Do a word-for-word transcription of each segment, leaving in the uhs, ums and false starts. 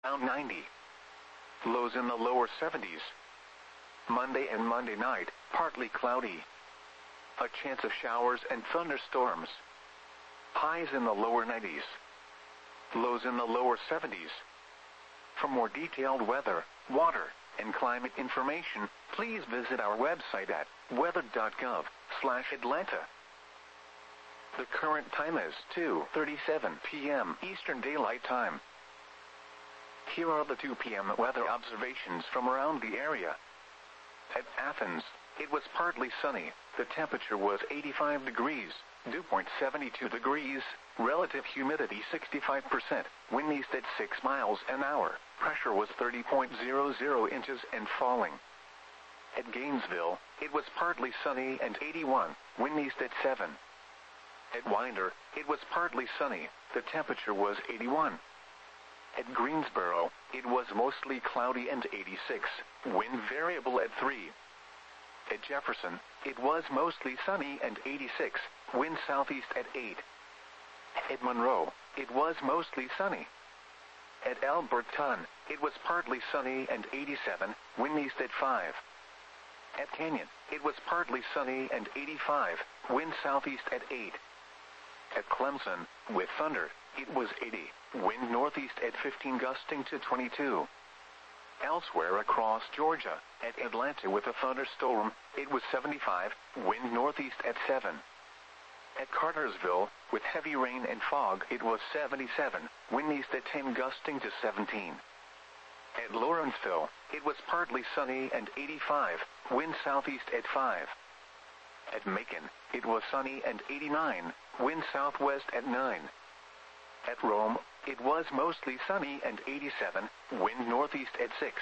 around ninety. Lows in the lower seventies. Monday and Monday night, partly cloudy. A chance of showers and thunderstorms. Highs in the lower nineties. Lows in the lower seventies. For more detailed weather, water, and climate information, please visit our website at weather dot gov slash Atlanta. The current time is two thirty-seven p m Eastern Daylight Time. Here are the two p m weather observations from around the area. At Athens, it was partly sunny. The temperature was eighty-five degrees, dew point seventy-two degrees, relative humidity sixty-five percent, wind east at six miles an hour, pressure was thirty point zero zero inches and falling. At Gainesville, it was partly sunny and eighty-one, wind east at seven. At Winder, it was partly sunny, the temperature was eighty-one. At Greensboro, it was mostly cloudy and eighty-six, wind variable at three. At Jefferson, it was mostly sunny and eighty-six, wind southeast at eight. At Monroe, it was mostly sunny. At Alberton, it was partly sunny and eighty-seven, wind east at five. At Canyon, it was partly sunny and eighty-five, wind southeast at eight. At Clemson, with thunder, it was eighty, wind northeast at fifteen gusting to twenty-two. Elsewhere across Georgia, at Atlanta with a thunderstorm, it was seventy-five, wind northeast at seven. At Cartersville, with heavy rain and fog, it was seventy-seven, wind east at ten gusting to seventeen. At Lawrenceville, it was partly sunny and eighty-five, wind southeast at five. At Macon, it was sunny and eighty-nine, wind southwest at nine. At Rome, it was mostly sunny and eighty-seven, wind northeast at six.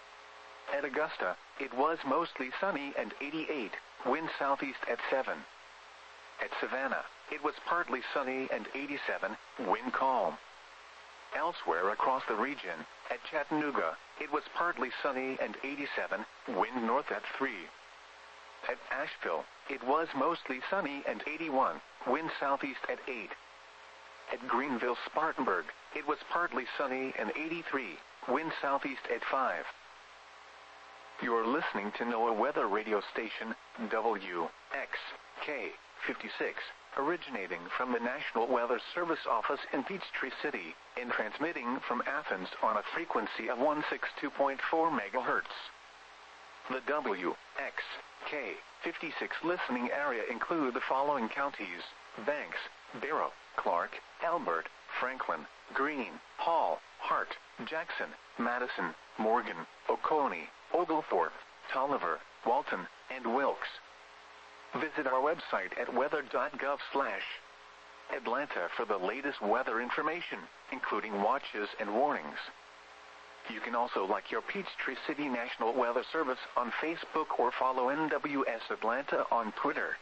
At Augusta, it was mostly sunny and eighty-eight, wind southeast at seven. At Savannah, it was partly sunny and eighty-seven, wind calm. Elsewhere across the region, at Chattanooga, it was partly sunny and eighty-seven, wind north at three. At Asheville, it was mostly sunny and eighty-one, wind southeast at eight. At Greenville-Spartanburg, it was partly sunny and eighty-three, wind southeast at five. You're listening to NOAA Weather Radio Station, W X K fifty-six, originating from the National Weather Service office in Peachtree City, and transmitting from Athens on a frequency of one sixty-two point four megahertz. The W X K fifty-six listening area include the following counties: Banks, Barrow, Clark, Elbert, Franklin, Greene, Hall, Hart, Jackson, Madison, Morgan, Oconee, Oglethorpe, Tolliver, Walton, and Wilkes. Visit our website at weather dot gov slash Atlanta for the latest weather information, including watches and warnings. You can also like your Peachtree City National Weather Service on Facebook or follow N W S Atlanta on Twitter.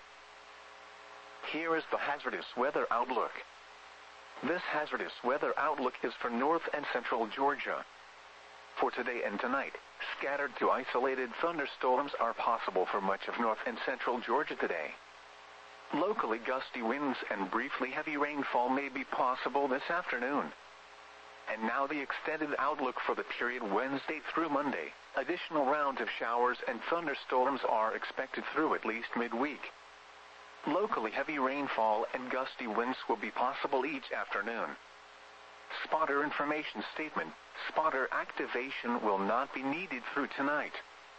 Here is the hazardous weather outlook. This hazardous weather outlook is for north and central Georgia. For today and tonight, scattered to isolated thunderstorms are possible for much of north and central Georgia today. Locally gusty winds and briefly heavy rainfall may be possible this afternoon. And now the extended outlook for the period Wednesday through Monday. Additional rounds of showers and thunderstorms are expected through at least midweek. Locally heavy rainfall and gusty winds will be possible each afternoon. Spotter information statement: spotter activation will not be needed through tonight.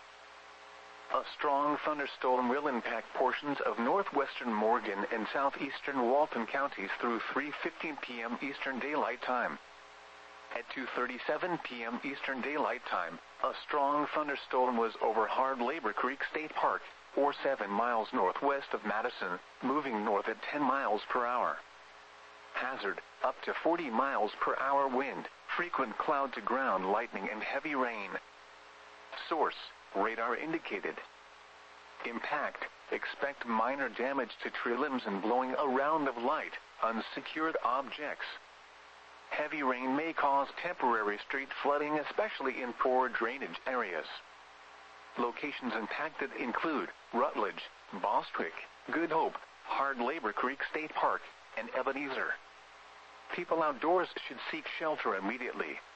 A strong thunderstorm will impact portions of northwestern Morgan and southeastern Walton counties through three fifteen p m Eastern Daylight Time. At two thirty-seven p m Eastern Daylight Time, a strong thunderstorm was over Hard Labor Creek State Park, or seven miles northwest of Madison, moving north at ten miles per hour. Hazard, up to forty miles per hour wind, frequent cloud-to-ground lightning and heavy rain. Source, radar indicated. Impact, expect minor damage to tree limbs and blowing around of light, unsecured objects. Heavy rain may cause temporary street flooding, especially in poor drainage areas. Locations impacted include Rutledge, Bostwick, Good Hope, Hard Labor Creek State Park, and Ebenezer. People outdoors should seek shelter immediately.